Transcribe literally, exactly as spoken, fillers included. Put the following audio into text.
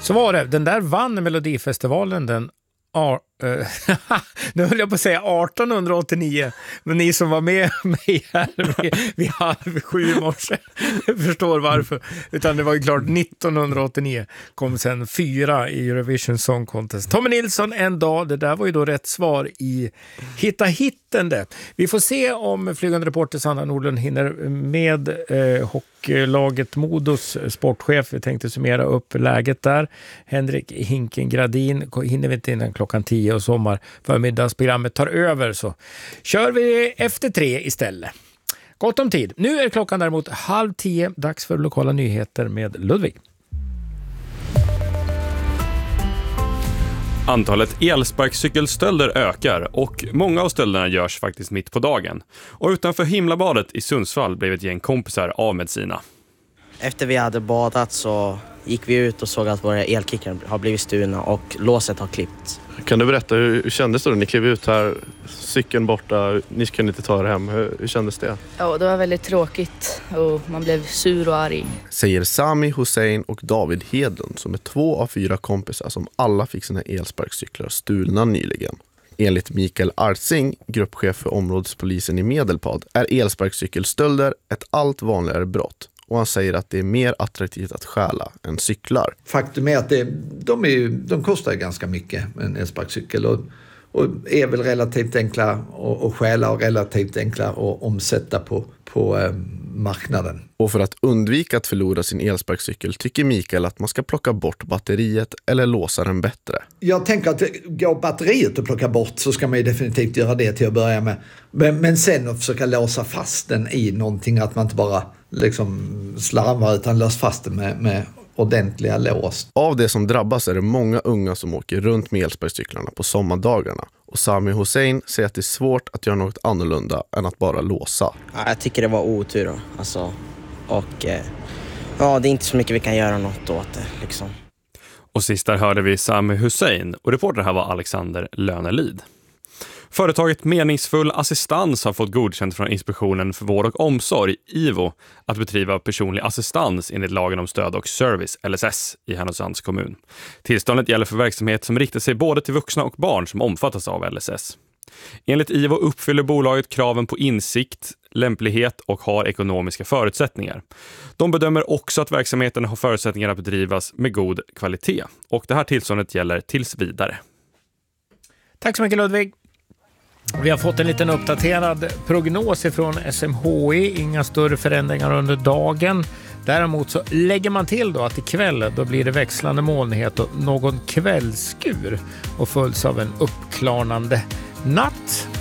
Så var det. Den där vann Melodifestivalen den ar- uh, nu höll jag på att säga arton åttionio, men ni som var med mig här vid, vid halv sju i morse förstår varför. Utan det var ju klart nitton åttionio kom sen fyra i Eurovision Song Contest. Tommy Nilsson en dag, det där var ju då rätt svar i Hitta hittande. Vi får se om flygande reporter Sanna Nordlund hinner med eh, hockeylaget Modos sportchef. Vi tänkte summera upp läget där. Henrik Hinken Gradin hinner vi inte innan klockan tio och sommar förmiddagsprogrammet tar över, så kör vi efter tre istället. Gott om tid. Nu är klockan däremot halv tio, dags för lokala nyheter med Ludvig. Antalet elsparkcykelstölder ökar och många av stölderna görs faktiskt mitt på dagen. Och utanför Himlabadet i Sundsvall blev ett gäng kompisar av med sina. Efter vi hade badat så gick vi ut och såg att våra elkickar har blivit stulna och låset har klippt. Kan du berätta, hur kändes det då? Ni klev ut här, cykeln borta, ni kunde inte ta er hem. Hur, hur kändes det? Ja, det var väldigt tråkigt och man blev sur och arg. Säger Sami Hussein och David Hedlund som är två av fyra kompisar som alla fick sina elsparkcyklar stulna nyligen. Enligt Mikael Artsing, gruppchef för områdespolisen i Medelpad, är elsparkcykelstölder ett allt vanligare brott. Och han säger att det är mer attraktivt att stjäla än cyklar. Faktum är att det, de, är ju, de kostar ganska mycket, en elsparkcykel. Och, och är väl relativt enkla att, att stjäla och relativt enkla att omsätta på, på eh, marknaden. Och för att undvika att förlora sin elsparkcykel tycker Mikael att man ska plocka bort batteriet eller låsa den bättre. Jag tänker att går batteriet att plocka bort så ska man ju definitivt göra det till att börja med. Men, men sen att försöka låsa fast den i någonting, att man inte bara liksom slarvar utan lös fast den med, med ordentliga lås. Av det som drabbas är det många unga som åker runt med elsparkcyklarna på sommardagarna. Och Sami Hussein säger att det är svårt att göra något annorlunda än att bara låsa. Ja, jag tycker det var otur då. Alltså, och eh, ja, det är inte så mycket vi kan göra något åt det liksom. Och sist där hörde vi Sami Hussein och reporter här var Alexander Lönelid. Företaget Meningsfull Assistans har fått godkänt från Inspektionen för vård och omsorg, I V O, att bedriva personlig assistans enligt lagen om stöd och service, L S S, i Härnösands kommun. Tillståndet gäller för verksamhet som riktar sig både till vuxna och barn som omfattas av L S S. Enligt I V O uppfyller bolaget kraven på insikt, lämplighet och har ekonomiska förutsättningar. De bedömer också att verksamheten har förutsättningar att bedrivas med god kvalitet. Och det här tillståndet gäller tills vidare. Tack så mycket Ludvig. Vi har fått en liten uppdaterad prognos från S M H I. Inga större förändringar under dagen. Däremot så lägger man till då att ikväll då blir det växlande molnighet och någon kvällskur och följs av en uppklarnande natt.